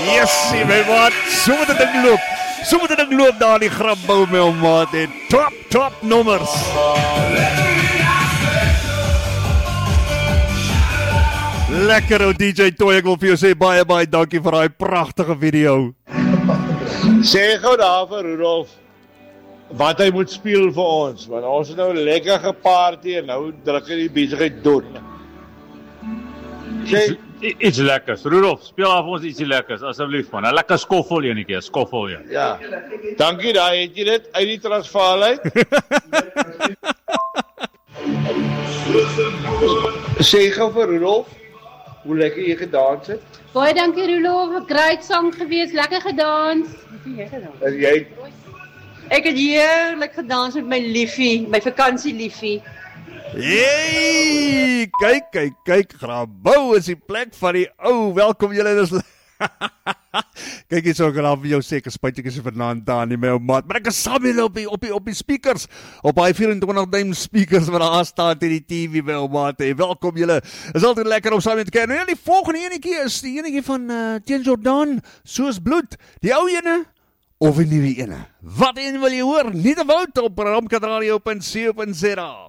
Yes, my maat, so moet dit ding loop. So moet dit ding loop daar in die grapbou, my maat. En top nommers. Lekker ou DJ Toy, ek wil vir jou sê baie dankie vir daai pragtige video. Sê gou daar vir Rudolf wat hy moet speel vir ons, want ons het nou lekker geparty en nou druk hy die besigheid dood. Sê Iets lekkers. Rudolf, speel af ons ietsie lekkers, asseblief man. 'n Lekker skoffel enetjie, skoffel een. Ja. Dankie daai, het jy dit uit die Transvaal uit? Sê gou vir Rudolf hoe lekker jy gedans het. Baie dankie Rudolf, great song gewees, lekker gedans. En jy Ek het heerlik gedans met my liefie, my vakansieliefie. Hey, kyk, Grabouw is die plek van die ou. Welkom julle, dis kyk hier so, ek gaan vir jou sê, ek is spyt ek is vanaand daar nie, my ou maat, maar ek is saam julle op die speakers, op die 24-duim speakers wat daar staan in die TV, my ou maat, hey, welkom julle, is altyd lekker om saam met te kyk. En die volgende enetjie is die enetjie van Teen Jordan, Soos Bloed, die ou ene, of die nuwe ene. Wat een wil jy hoor? Nie te woud op ramkatradio.co.za.